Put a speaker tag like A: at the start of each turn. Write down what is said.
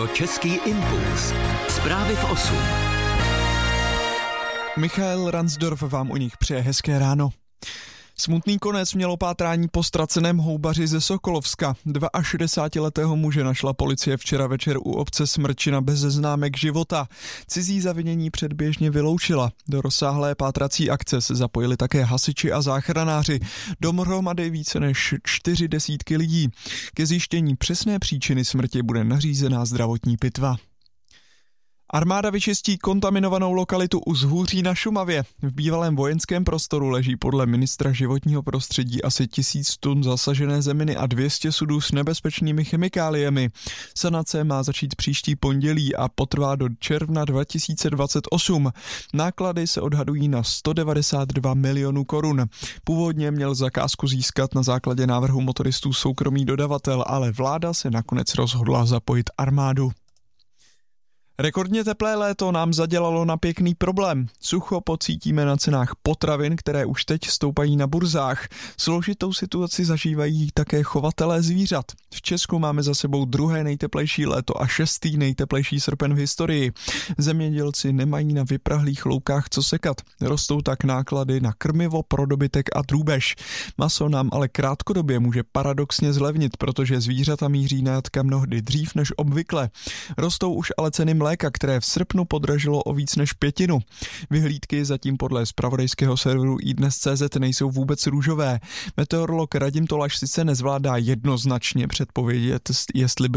A: Český impuls. Zprávy v 8.
B: Michael Ransdorf vám u nich přeje hezké ráno. Smutný konec mělo pátrání po ztraceném houbaři ze Sokolovska. 62letého muže našla policie včera večer u obce Smrčina bez známek života. Cizí zavinění předběžně vyloučila. Do rozsáhlé pátrací akce se zapojili také hasiči a záchranáři. Dohromady více než 40 lidí. Ke zjištění přesné příčiny smrti bude nařízená zdravotní pitva. Armáda vyčistí kontaminovanou lokalitu u Zhůří na Šumavě. V bývalém vojenském prostoru leží podle ministra životního prostředí asi 1000 tun zasažené zeminy a 200 sudů s nebezpečnými chemikáliemi. Sanace má začít příští pondělí a potrvá do června 2028. Náklady se odhadují na 192 milionů korun. Původně měl zakázku získat na základě návrhu motoristů soukromý dodavatel, ale vláda se nakonec rozhodla zapojit armádu. Rekordně teplé léto nám zadělalo na pěkný problém. Sucho pocítíme na cenách potravin, které už teď stoupají na burzách. Složitou situaci zažívají také chovatelé zvířat. V Česku máme za sebou druhé nejteplejší léto a 6. nejteplejší srpen v historii. Zemědělci nemají na vyprahlých loukách co sekat. Rostou tak náklady na krmivo pro dobytek a drůbež. Maso nám ale krátkodobě může paradoxně zlevnit, protože zvířata míří na jatka mnohdy dřív než obvykle. Rostou už ale ceny mléka, které v srpnu podražilo o víc než 1/5. Vyhlídky zatím podle zpravodajského serveru iDnes.cz nejsou vůbec růžové. Meteorolog Radim Tolaš sice nezvládá jednoznačně předpovědět, jestli